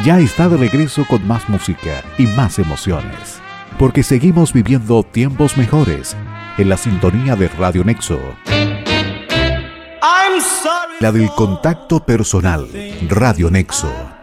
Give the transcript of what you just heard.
ya está de regreso con más música y más emociones. Porque seguimos viviendo tiempos mejores en la sintonía de Radio Nexo. La del contacto personal, Radio Nexo.